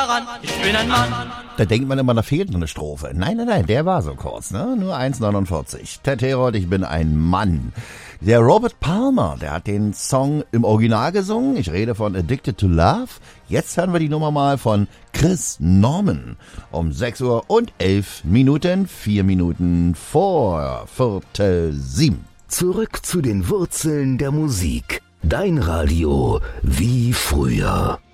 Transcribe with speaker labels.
Speaker 1: Ich bin ein Mann.
Speaker 2: Da denkt man immer, da fehlt noch eine Strophe. Nein, der war so kurz, ne? Nur 1,49. Ted Herold, ich bin ein Mann. Der Robert Palmer, der hat den Song im Original gesungen. Ich rede von Addicted to Love. Jetzt hören wir die Nummer mal von Chris Norman. Um 6:11 Minuten, 4 Minuten vor 7:15.
Speaker 3: Zurück zu den Wurzeln der Musik. Dein Radio wie früher.